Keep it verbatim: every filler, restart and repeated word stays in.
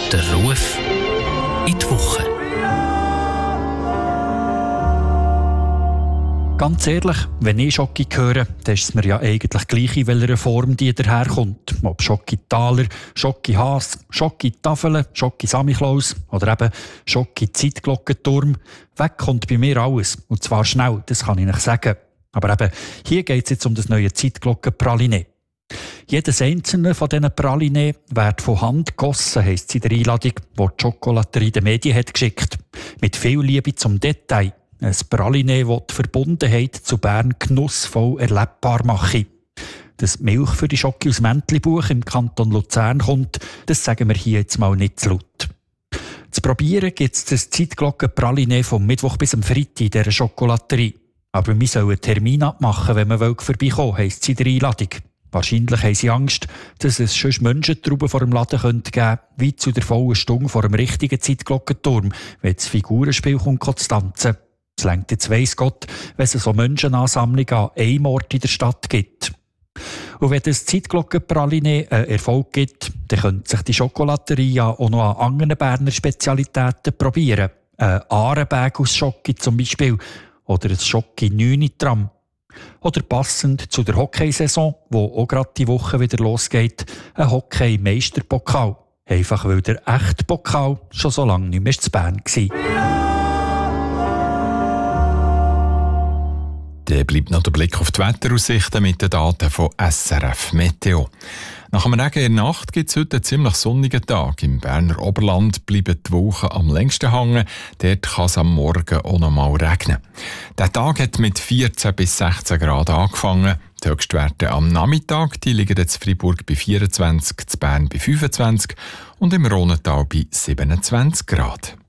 Der Ruf in die Woche. Ganz ehrlich, wenn ich Schoki höre, dann ist es mir ja eigentlich gleich, in welcher Form die daherkommt. Ob Schoki-Taler, Schoki-Haas, Schoki-Tafeln, Schoki-Samichlaus oder eben Schoki-Zeitglockenturm. Weg kommt bei mir alles. Und zwar schnell, das kann ich euch sagen. Aber eben, hier geht es jetzt um das neue Zeitglockenpraliné. Jedes einzelne von diesen Praliné wird von Hand gegossen, heisst es in der Einladung, die die Schokolaterie den Medien hat geschickt. Mit viel Liebe zum Detail. Ein Praliné, das die Verbundenheit zu Bern genussvoll erlebbar mache. Dass Milch für die Schoki aus dem Mäntlibuch im Kanton Luzern kommt, das sagen wir hier jetzt mal nicht zu laut. Zu probieren gibt es das Zeitglockenpraliné vom Mittwoch bis am Freitag in dieser Schokolaterie. Aber wir sollen einen Termin abmachen, wenn man vorbeikommen will, heisst es in der Einladung. Wahrscheinlich haben sie Angst, dass es schon Menschentrauben vor dem Laden geben könnte, wie zu der vollen Stunde vor dem richtigen Zeitglockenturm, wenn das Figurenspiel kommt zu tanzen. Es reicht jetzt weiss Gott, wenn es so Menschenansammlungen an einem Ort in der Stadt gibt. Und wenn das Zeitglockenpraliné einen Erfolg gibt, dann könnte sich die Schokolaterie ja auch noch an anderen Berner Spezialitäten probieren. Ein Aarenberg aus Schoki zum Beispiel oder ein Schoki-Neunitram. Oder passend zu der Hockeysaison, wo auch gerade die Woche wieder losgeht, ein Hockey-Meisterpokal. Einfach weil der echte Pokal schon so lange nicht mehr zu Bern war. Dann bleibt noch der Blick auf die Wetteraussichten mit den Daten von S R F Meteo. Nach dem Regen in der Nacht gibt es heute einen ziemlich sonnigen Tag. Im Berner Oberland bleiben die Wolken am längsten hängen. Dort kann es am Morgen auch noch mal regnen. Der Tag hat mit vierzehn bis sechzehn Grad angefangen. Die Höchstwerte am Nachmittag die liegen jetzt in Freiburg bei vierundzwanzig, in Bern bei fünfundzwanzig und im Rhonental bei siebenundzwanzig Grad.